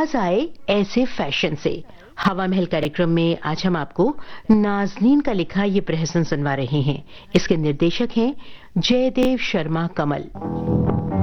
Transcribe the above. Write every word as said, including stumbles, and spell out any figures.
आगाज आए ऐसे फैशन से। हवा महल कार्यक्रम में आज हम आपको नाजनीन का लिखा ये प्रहसन सुनवा रहे हैं। इसके निर्देशक हैं जयदेव शर्मा कमल।